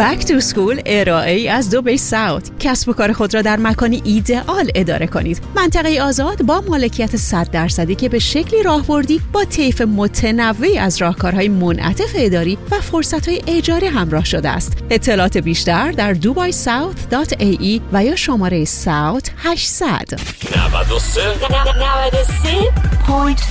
Back to School ارائه‌ای از دبی ساوت. کسب و کار خود را در مکانی ایدئال اداره کنید. منطقه آزاد با مالکیت 100% که به شکلی راهبردی با طیف متنوعی از راهکارهای منعطف اداری و فرصت‌های اجاری همراه شده است. اطلاعات بیشتر در dubaisouth.ae و یا شماره SOUTH 800 93.3